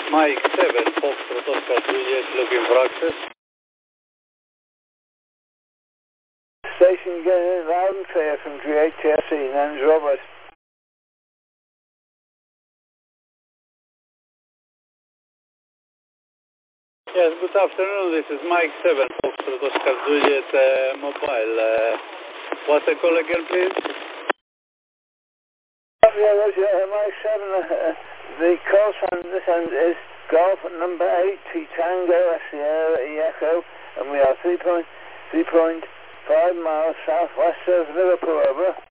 Mike 7, Foxtrot Oscar Juliet, looking for access. Station getting loud and clear from GHSE, name's Robert. Yes, good afternoon, this is Mike 7, Foxtrot Oscar Juliet mobile. What's the call again, please? Yeah, Mike 7, the call sign this end is Golf number 8, Tango, Sierra, Echo, and we are 3.5 miles southwest of Liverpool, over.